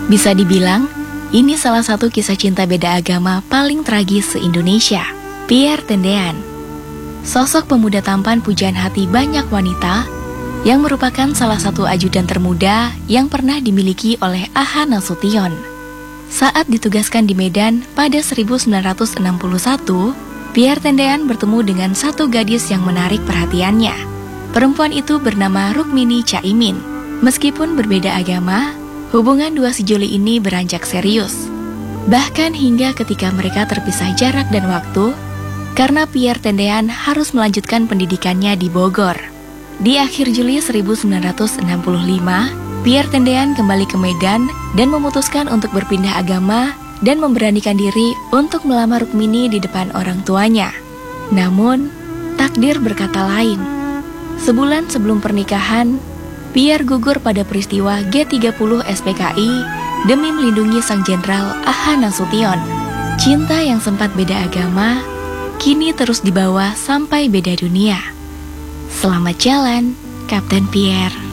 Bisa dibilang, ini salah satu kisah cinta beda agama paling tragis se-Indonesia. Pierre Tendean, sosok pemuda tampan pujaan hati banyak wanita yang merupakan salah satu ajudan termuda yang pernah dimiliki oleh A.H. Nasution. Saat ditugaskan di Medan pada 1961, Pierre Tendean bertemu dengan satu gadis yang menarik perhatiannya. Perempuan itu bernama Rukmini Caimin. Meskipun berbeda agama, hubungan dua sejoli ini beranjak serius. Bahkan hingga ketika mereka terpisah jarak dan waktu, karena Pierre Tendean harus melanjutkan pendidikannya di Bogor. Di akhir Juli 1965, Pierre Tendean kembali ke Medan dan memutuskan untuk berpindah agama dan memberanikan diri untuk melamar Rukmini di depan orang tuanya. Namun, takdir berkata lain. Sebulan sebelum pernikahan, Pierre gugur pada peristiwa G30 SPKI demi melindungi sang jenderal A.H. Nasution. Cinta yang sempat beda agama, kini terus dibawa sampai beda dunia. Selamat jalan, Kapten Pierre.